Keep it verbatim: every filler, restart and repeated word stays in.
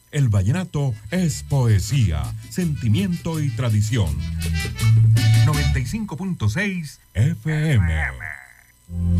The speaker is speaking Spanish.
El vallenato es poesía, sentimiento y tradición. noventa y cinco punto seis F M.